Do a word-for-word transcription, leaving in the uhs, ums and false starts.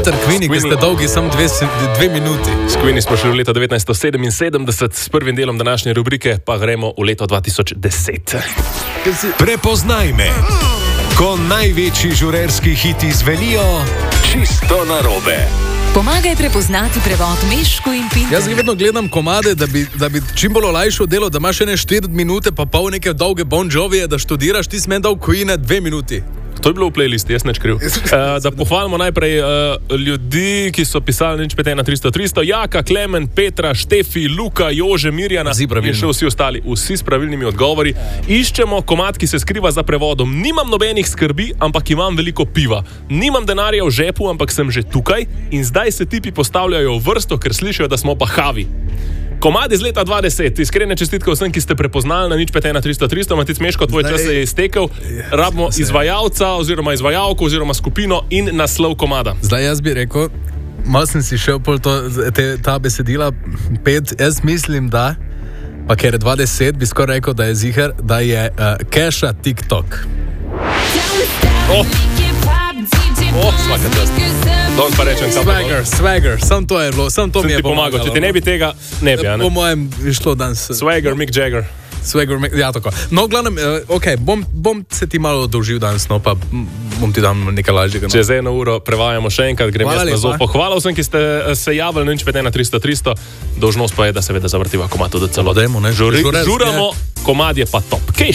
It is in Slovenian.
Mater Queenie, ki ste dolgi samo dve, dve minuti. S Queenie smo šli v leto devetnajststo sedeminsedemdeset, s prvim delom današnje rubrike pa gremo v leto dva tisoč deset. Prepoznaj me, ko največji žurerski hiti zvenijo čisto narobe. Pomagaj prepoznati prevod Mešku in Pinter. Jaz vedno gledam komade, da bi, da bi čim bolj olajšal delo, da imaš ene štiri minute, pa pol neke dolge Bon Jovije, da študiraš, ti si meni dal Queene dve minuti. To je bilo v playlisti, jaz neč kriv. Uh, da pohvalimo najprej uh, ljudi, ki so pisali nič pet ena tristo tristo. Jaka, Klemen, Petra, Štefi, Luka, Jože, Mirjana in še vsi ostali. Vsi s pravilnimi odgovori. Iščemo komad, ki se skriva za prevodom. Nimam nobenih skrbi, ampak imam veliko piva. Nimam denarja v žepu, ampak sem že tukaj. In zdaj se tipi postavljajo v vrsto, ker slišijo, da smo pa havi. Komad iz leta dva tisoč deset, iskrene čestitke vsem, ki ste prepoznali na nič pet ena tristo tristo, Matic Meško, tvoj čas se je iztekel. Rabimo izvajalca oziroma izvajalko oziroma skupino in naslov komada. Zdaj jaz bi rekel, malo sem si šel pol to, te, ta besedila pet, jaz mislim, da, pa ker je dva tisoč deset, bi skoraj rekel, da je ziher, da je uh, Keša TikTok. Oh, oh svaka čast. Don pa rečem, swagger, swagger, sam to je bilo, sam to sem mi je ti pomagal. Če ti ne bi tega, ne bi, a ne? Po mojem je šlo danes. Swagger, Mick Jagger. Swagger, ja tako. No, v glavnem, uh, ok, bom, bom se ti malo dolžil danes, no, pa bom ti dal nekaj lažjega. No. Čez eno uro prevajamo še enkrat, grem jaz na zopo. Hvala vsem, ki ste se javili na nič pet ena tristo tristo. Dolžnost pa je, da seveda zavrtiva komad tudi celo. Dajmo, ne? Žuri, žuramo, komad je pa top. Keš.